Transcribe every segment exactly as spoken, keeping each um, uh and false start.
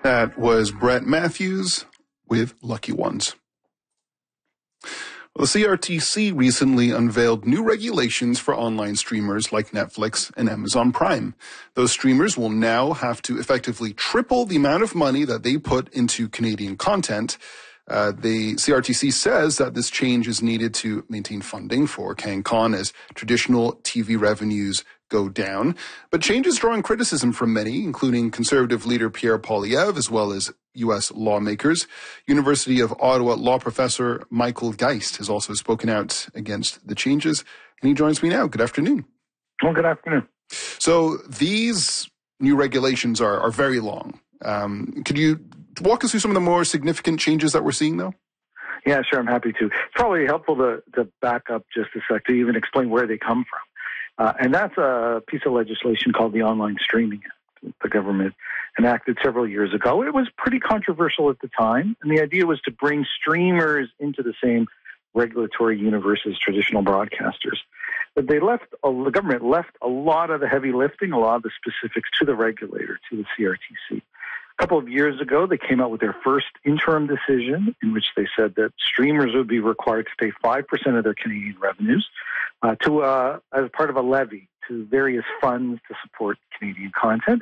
That was Brett Matthews with Lucky Ones. Well, the C R T C recently unveiled new regulations for online streamers like Netflix and Amazon Prime. Those streamers will now have to effectively triple the amount of money that they put into Canadian content. Uh, the C R T C says that this change is needed to maintain funding for CanCon as traditional T V revenues go down. But change is drawing criticism from many, including conservative leader Pierre Poilievre, as well as U S lawmakers. University of Ottawa law professor Michael Geist has also spoken out against the changes, and he joins me now. Good afternoon. Well, good afternoon. So these new regulations are, are very long. Um, could you walk us through some of the more significant changes that we're seeing, though? Yeah, sure. I'm happy to. It's probably helpful to, to back up just a sec to even explain where they come from. Uh, and that's a piece of legislation called the Online Streaming Act. The government enacted several years ago. It was pretty controversial at the time, and the idea was to bring streamers into the same regulatory universe as traditional broadcasters. But they left, the government left a lot of the heavy lifting, a lot of the specifics to the regulator, to the C R T C. A couple of years ago, they came out with their first interim decision in which they said that streamers would be required to pay five percent of their Canadian revenues uh, to uh, as part of a levy to various funds to support Canadian content.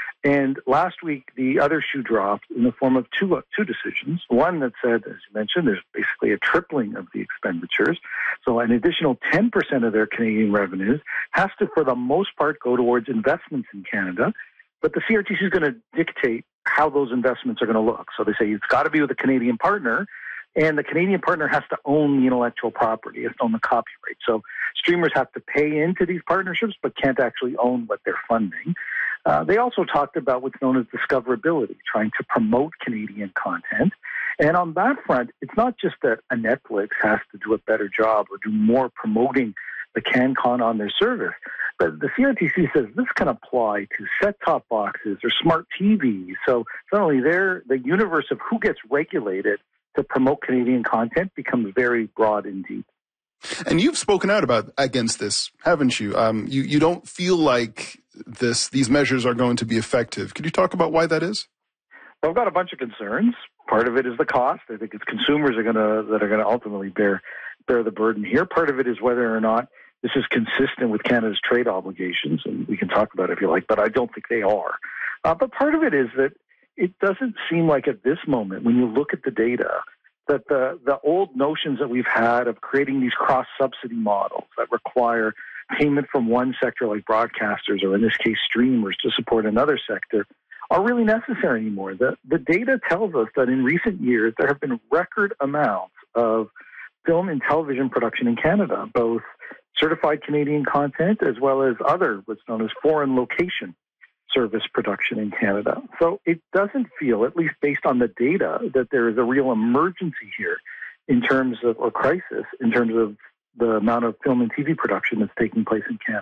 And last week, the other shoe dropped in the form of two uh, two decisions. One that said, as you mentioned, there's basically a tripling of the expenditures. So an additional ten percent of their Canadian revenues has to, for the most part, go towards investments in Canada. But the C R T C is going to dictate how those investments are going to look. So they say it's got to be with a Canadian partner, and the Canadian partner has to own the intellectual property, has to own the copyright. So streamers have to pay into these partnerships but can't actually own what they're funding. Uh, they also talked about what's known as discoverability, trying to promote Canadian content. And on that front, it's not just that a Netflix has to do a better job or do more promoting the CanCon on their service, but the C R T C says this can apply to set-top boxes or smart T Vs. So suddenly there, the universe of who gets regulated to promote Canadian content becomes very broad indeed. And you've spoken out about against this, haven't you? Um, you you don't feel like this these measures are going to be effective. Could you talk about why that is? I've got a bunch of concerns. Part of it is the cost. I think it's consumers are going to that are going to ultimately bear bear the burden here. Part of it is whether or not this is consistent with Canada's trade obligations, and we can talk about it if you like, but I don't think they are. Uh, but part of it is that it doesn't seem like at this moment, when you look at the data, that the, the old notions that we've had of creating these cross-subsidy models that require payment from one sector like broadcasters, or in this case streamers, to support another sector, are really necessary anymore. The, the data tells us that in recent years, there have been record amounts of film and television production in Canada, both certified Canadian content as well as other, what's known as foreign location service production in Canada. So it doesn't feel, at least based on the data, that there is a real emergency here in terms of, or crisis, in terms of the amount of film and T V production that's taking place in Canada.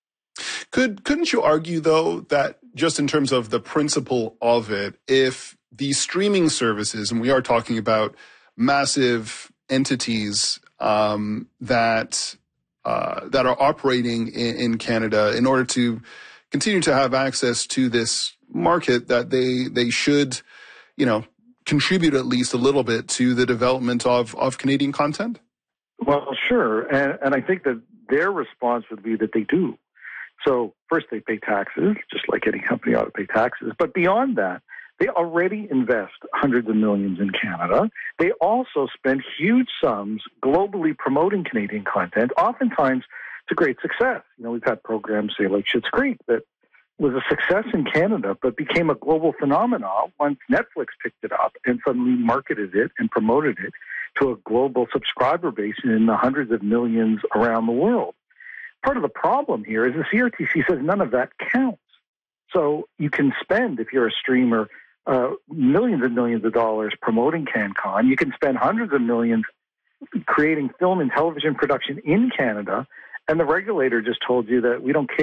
Could, couldn't you argue, though, that just in terms of the principle of it, if these streaming services, and we are talking about massive entities um, that uh, that are operating in, in Canada in order to continue to have access to this market, that they they should, you know, contribute at least a little bit to the development of, of Canadian content? Well, sure. And, and I think that their response would be that they do. So first, they pay taxes, just like any company ought to pay taxes. But beyond that, they already invest hundreds of millions in Canada. They also spend huge sums globally promoting Canadian content, oftentimes to great success. You know, we've had programs, say, like Schitt's Creek, that was a success in Canada, but became a global phenomenon once Netflix picked it up and suddenly marketed it and promoted it to a global subscriber base in the hundreds of millions around the world. Part of the problem here is the C R T C says none of that counts. So you can spend, if you're a streamer, uh, millions and millions of dollars promoting CanCon. You can spend hundreds of millions creating film and television production in Canada, and the regulator just told you that we don't care.